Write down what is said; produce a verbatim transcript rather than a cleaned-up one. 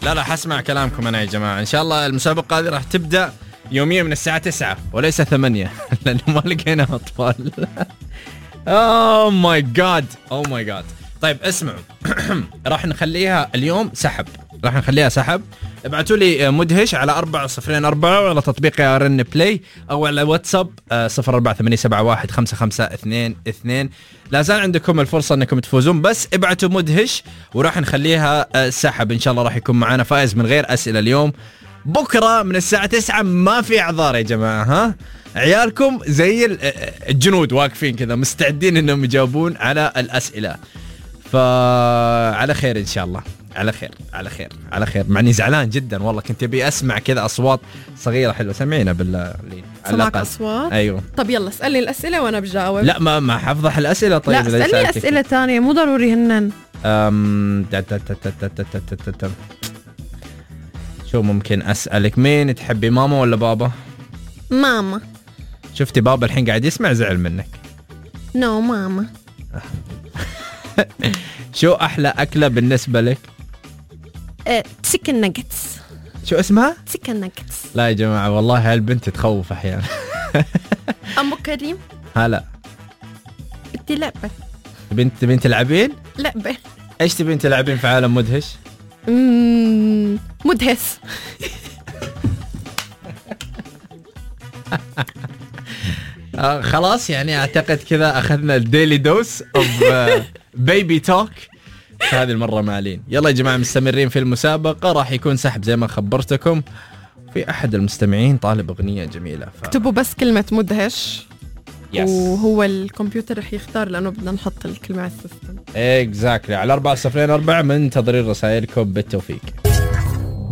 لا لا حسمع كلامكم أنا يا جماعة. إن شاء الله المسابقة هذه راح تبدأ يوميا من الساعة تسعة وليس ثمانية لأنه ما لقينا أطفال. أوه ماي جاد أوه ماي جاد. طيب اسمعوا راح نخليها اليوم سحب، راح نخليها سحب. ابعتوا لي مدهش على أربعة صفرين أربعة وعلى تطبيق يا رن بلاي أو على واتساب صفر أربعة ثمانية سبعة واحد خمسة خمسة اثنين اثنين. لا زال عندكم الفرصة أنكم تفوزون، بس ابعتوا مدهش وراح نخليها سحب. إن شاء الله راح يكون معنا فائز من غير أسئلة اليوم. بكرة من الساعة تسعة ما في أعذار يا جماعة، ها عيالكم زي الجنود واقفين كذا مستعدين أنهم يجاوبون على الأسئلة. فعلى خير إن شاء الله، على خير على خير على خير. معني زعلان جدا والله، كنت أبي أسمع كذا أصوات صغيرة حلوة. سمعينا بالله. سمعك أصوات؟ أيوه. طب يلا اسألني الأسئلة وأنا بجاوب. لا ما ما حفظح الأسئلة. طيب لا اسألني أسئلة تانية مو ضروري هنن. أم شو ممكن أسألك؟ مين تحبي، ماما ولا بابا؟ ماما. شفتي بابا الحين قاعد يسمع زعل منك. نو no, ماما. شو أحلى أكلة بالنسبة لك؟ تشيكن ناجتس. شو اسمها؟ تشيكن ناجتس. لا يا جماعة والله هالبنت تخوف أحيانا. أم كريم. هلا. بدي لعبة. بنت تبين تلعبين؟ لعبة. إيش تبين تلعبين في عالم مدهش؟ مم... مدهس. آه خلاص يعني أعتقد كذا أخذنا الديلي دوس أوف بيبي توك هذه المرة مع لين. يلا يا جماعة مستمرين في المسابقة، راح يكون سحب زي ما خبرتكم. في أحد المستمعين طالب أغنية جميلة ف... اكتبوا بس كلمة مدهش yes. وهو الكمبيوتر رح يختار لأنه بدنا نحط الكلمة على السيستم. exactly. على أربعة صفرين أربعة منتظرين رسائلكم. بالتوفيق.